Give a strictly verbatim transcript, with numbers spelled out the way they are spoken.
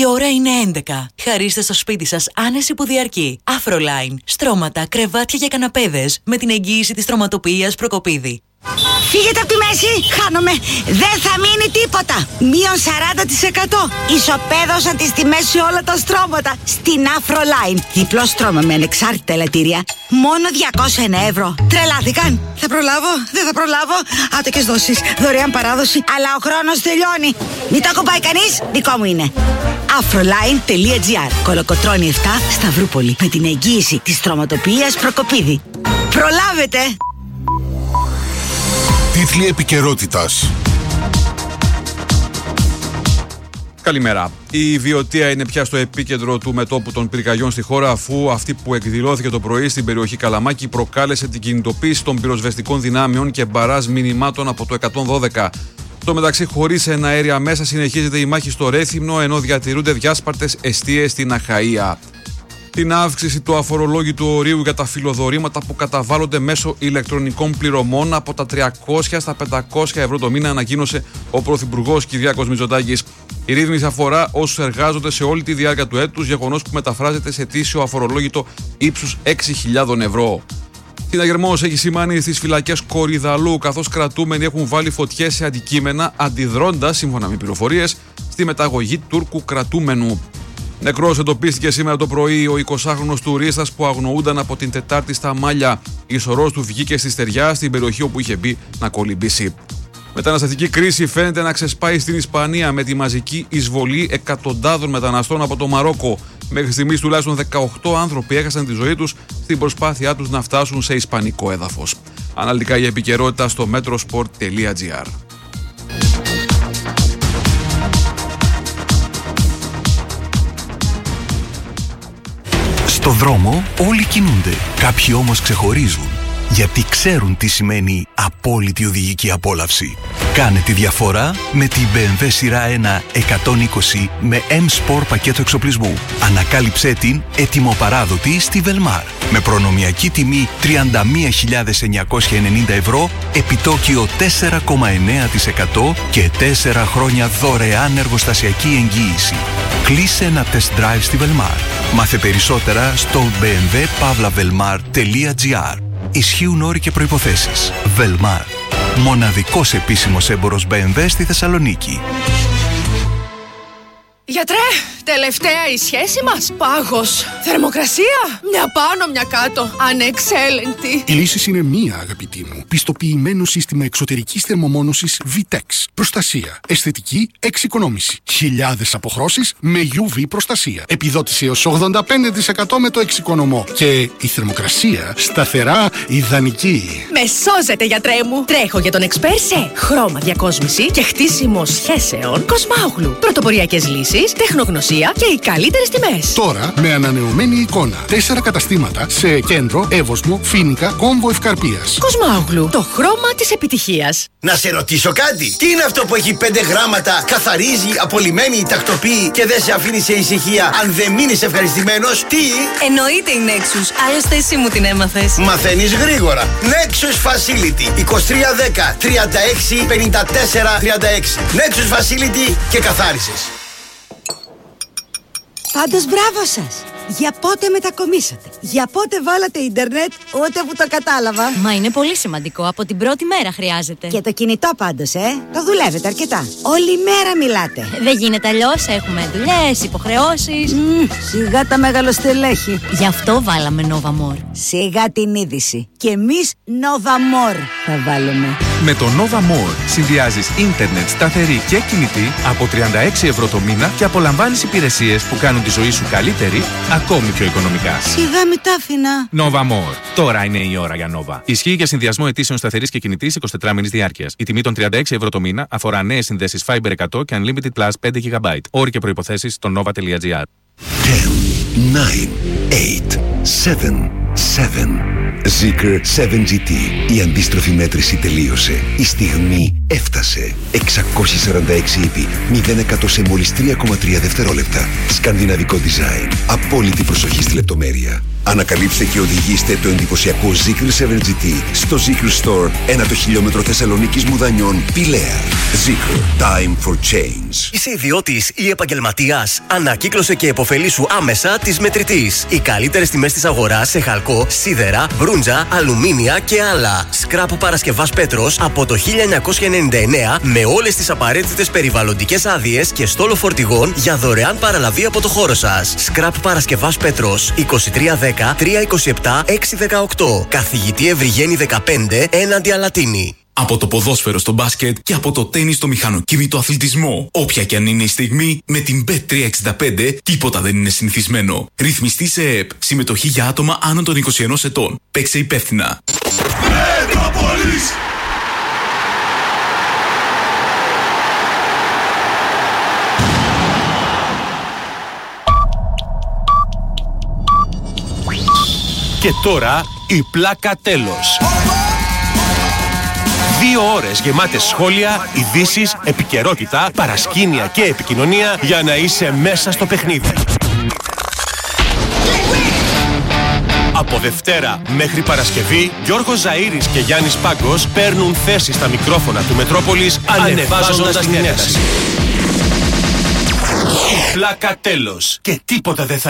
Η ώρα είναι έντεκα. Χαρίστε στο σπίτι σας άνεση που διαρκεί. Afroline. Στρώματα, κρεβάτια για καναπέδες με την εγγύηση της στρωματοποιίας Προκοπίδη. Φύγετε από τη μέση, χάνομαι. Δεν θα μείνει τίποτα. Μείον σαράντα τοις εκατό. Ισοπαίδωσαν τις τιμές σε όλα τα στρώματα. Στην Afroline. Διπλό στρώμα με ανεξάρτητα ελαττήρια. Μόνο διακόσια ένα ευρώ. Τρελάθηκαν. Θα προλάβω, δεν θα προλάβω. Άτοκες δόσεις, δωρεάν παράδοση. Αλλά ο χρόνος τελειώνει. Μην το ακουμπάει κανείς, δικό μου είναι. Afroline.gr. Κολοκοτρώνη επτά, Σταυρούπολη. Με την εγγύηση της στρωματοποιίας Προκοπίδη. Προλάβετε. Τίτλοι επικαιρότητας. Καλημέρα. Η Βιωτία είναι πια στο επίκεντρο του μετώπου των πυρκαγιών στη χώρα, αφού αυτή που εκδηλώθηκε το πρωί στην περιοχή Καλαμάκη προκάλεσε την κινητοποίηση των πυροσβεστικών δυνάμεων και μπαράζ μηνυμάτων από το εκατόν δώδεκα. Στο μεταξύ, χωρίς εναέρια μέσα, συνεχίζεται η μάχη στο Ρέθυμνο, ενώ διατηρούνται διάσπαρτες εστίες στην Αχαΐα. Την αύξηση του αφορολόγητου ορίου για τα φιλοδορήματα που καταβάλλονται μέσω ηλεκτρονικών πληρωμών από τα τριακόσια στα πεντακόσια ευρώ το μήνα ανακοίνωσε ο Πρωθυπουργός Κυριάκος Μητσοτάκης. Η ρύθμιση αφορά όσους εργάζονται σε όλη τη διάρκεια του έτους, γεγονός που μεταφράζεται σε ετήσιο αφορολόγητο ύψους έξι χιλιάδες ευρώ. Συναγερμός έχει σημάνει στις φυλακές Κορυδαλού, καθώς κρατούμενοι έχουν βάλει φωτιές σε αντικείμενα, αντιδρώντας, σύμφωνα με πληροφορίες, στη μεταγωγή Τούρκου κρατούμενου. Νεκρός εντοπίστηκε σήμερα το πρωί ο εικοσάχρονος τουρίστας που αγνοούνταν από την Τετάρτη στα Μάλια. Η σωρός του βγήκε στη στεριά, στην περιοχή όπου είχε μπει να κολυμπήσει. Μεταναστευτική κρίση φαίνεται να ξεσπάει στην Ισπανία με τη μαζική εισβολή εκατοντάδων μεταναστών από το Μαρόκο. Μέχρι στιγμής τουλάχιστον δεκαοκτώ άνθρωποι έχασαν τη ζωή τους στην προσπάθειά τους να φτάσουν σε ισπανικό έδαφος. Αναλυτικά η επικαιρότητα στο metrosport.gr. Στο δρόμο όλοι κινούνται, κάποιοι όμως ξεχωρίζουν, γιατί ξέρουν τι σημαίνει απόλυτη οδηγική απόλαυση. Κάνε τη διαφορά με την μπι εμ ντάμπλιου σειρά ένα εκατόν είκοσι με M-Sport πακέτο εξοπλισμού. Ανακάλυψέ την ετοιμοπαράδοτη στη Velmar. Με προνομιακή τιμή τριάντα μία χιλιάδες εννιακόσια ενενήντα ευρώ, επιτόκιο τέσσερα κόμμα εννέα τοις εκατό και τέσσερα χρόνια δωρεάν εργοστασιακή εγγύηση. Κλείσε ένα test drive στη Velmar. Μάθε περισσότερα στο μπι εμ ντάμπλιου παύλα velmar τελεία gr. Ισχύουν όροι και προϋποθέσεις. Velmar. Μοναδικός επίσημος έμπορος μπι εμ ντάμπλιου στη Θεσσαλονίκη. Γιατρέ, τελευταία η σχέση μας πάγος. Θερμοκρασία, μια πάνω μια κάτω. Ανεξέλεγκτη. Η λύση είναι μία, αγαπητή μου. Πιστοποιημένο σύστημα εξωτερικής θερμομόνωσης Vitex. Προστασία, αισθητική, εξοικονόμηση. Χιλιάδες αποχρώσεις με γιου βι προστασία. Επιδότηση έως ογδόντα πέντε τοις εκατό με το εξοικονομώ. Και η θερμοκρασία σταθερά ιδανική. Με σώζετε, γιατρέ μου. Τρέχω για τον εξπέρ σε χρώμα διακόσμηση και χτίσιμο σχέσεων Κοσμάογλου. Πρωτοποριακές λύσεις, τεχνογνωσία και οι καλύτερες τιμές. Τώρα με ανανεωμένη εικόνα. Τέσσερα καταστήματα σε Κέντρο, Εύωσμο, Φοίνικα, Κόμβο Ευκαρπίας. Κοσμάογλου. Το χρώμα της επιτυχίας. Να σε ρωτήσω κάτι. Τι είναι αυτό που έχει πέντε γράμματα, καθαρίζει, απολυμμένει, τακτοποιεί και δεν σε αφήνει σε ησυχία αν δεν μείνεις ευχαριστημένος? Τι? Εννοείται η Nexus. Άλλωστε εσύ μου την έμαθες. Μαθαίνεις γρήγορα. Nexus Facility. είκοσι τρία δέκα τριάντα έξι πενήντα τέσσερα τριάντα έξι. Nexus Facility και καθάρισες. Πάντως μπράβο σας. Για πότε μετακομίσατε? Για πότε βάλατε ίντερνετ? Ούτε που το κατάλαβα. Μα είναι πολύ σημαντικό. Από την πρώτη μέρα χρειάζεται. Και το κινητό πάντως, ε. Το δουλεύετε αρκετά. Όλη μέρα μιλάτε. Δεν γίνεται αλλιώς. Έχουμε δουλειές, υποχρεώσεις. Mm, σιγά τα μεγαλοστελέχη. Γι' αυτό βάλαμε Nova More. Σιγά την είδηση. Και εμείς Nova More θα βάλουμε. Με το Nova More συνδυάζεις ίντερνετ σταθερή και κινητή από τριάντα έξι ευρώ το μήνα και απολαμβάνεις υπηρεσίες που κάνουν τη ζωή σου καλύτερη, ακόμη πιο οικονομικά. Σιγά μην τα άφηνα. Nova More. Τώρα είναι η ώρα για Nova. Ισχύει για συνδυασμό αιτήσεων σταθερής και κινητής εικοσιτετράμινης διάρκειας. Η τιμή των τριάντα έξι ευρώ το μήνα αφορά νέες συνδέσεις Fiber εκατό και Unlimited Plus πέντε γιγαμπάιτ. Όροι και προϋποθέσεις στο nova.gr. δέκα, εννιά, οκτώ, επτά, επτά. Zeekr επτά τζι τι. Η αντίστροφη μέτρηση τελείωσε. Η στιγμή έφτασε. εξακόσια σαράντα έξι ύπη, μηδέν εκατό σε μόλις τρία κόμμα τρία δευτερόλεπτα. Σκανδιναβικό design. Απόλυτη προσοχή στη λεπτομέρεια. Ανακαλύψτε και οδηγήστε το εντυπωσιακό Zeekr επτά τζι τι στο Zeekr Store, ένα το χιλιόμετρο Θεσσαλονίκης Μουδανιών, Πηλαία. Zeekr. Time for change. conditions. Είσαι ιδιώτης ή επαγγελματίας? Ανακύκλωσε και επωφελήσου άμεσα της Μετρητής. Οι καλύτερες τιμές της αγοράς σε χαλκό, σίδερα, μπρούντζα, αλουμίνια και άλλα. Σκράπ Παρασκευάς Πέτρος από το χίλια εννιακόσια ενενήντα εννέα με όλες τις απαραίτητες περιβαλλοντικές άδειες και στόλο φορτηγών για δωρεάν παραλαβή από το χώρο σας. Σκράπ Παρασκευάς Πέτρος είκοσι τρία δέκα τριακόσια είκοσι επτά έξι δεκαοκτώ. Καθηγητή Ευρυγένη δεκαπέντε έναντι Αλατίνη. Από το ποδόσφαιρο στο μπάσκετ και από το τένις στο μηχανοκίνητο αθλητισμό. Όποια και αν είναι η στιγμή, με την μπετ τριακόσια εξήντα πέντε τίποτα δεν είναι συνηθισμένο. Ρυθμιστή σε ΕΕΠ. Συμμετοχή για άτομα άνω των είκοσι ενός ετών. Παίξε υπεύθυνα. Μετρόπολης. Και τώρα η πλάκα τέλος. Δύο ώρες γεμάτες σχόλια, ειδήσεις, επικαιρότητα, παρασκήνια και επικοινωνία για να είσαι μέσα στο παιχνίδι. Από Δευτέρα μέχρι Παρασκευή, Γιώργος Ζαΐρης και Γιάννης Πάγκος παίρνουν θέση στα μικρόφωνα του Μετρόπολης, ανεβάζοντας την ένταση. Η πλάκα τέλος. Και τίποτα δεν θα